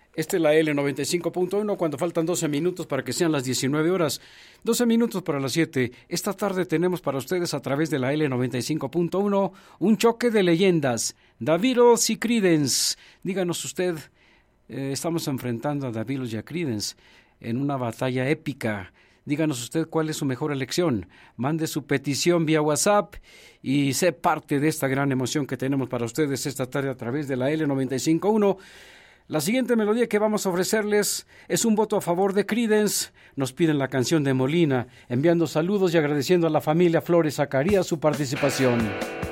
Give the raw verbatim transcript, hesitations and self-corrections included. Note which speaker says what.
Speaker 1: Esta es la L noventa y cinco punto uno cuando faltan doce minutos para que sean las diecinueve horas. doce minutos para las siete. Esta tarde tenemos para ustedes a través de la L noventa y cinco punto uno un choque de leyendas. The Beatles y Creedence. Díganos usted, eh, estamos enfrentando a The Beatles y a Creedence en una batalla épica. Díganos usted cuál es su mejor elección. Mande su petición vía WhatsApp y sé parte de esta gran emoción que tenemos para ustedes esta tarde a través de la L noventa y cinco punto uno. La siguiente melodía que vamos a ofrecerles es un voto a favor de Creedence. Nos piden la canción de Molina, enviando saludos y agradeciendo a la familia Flores Zacarías su participación.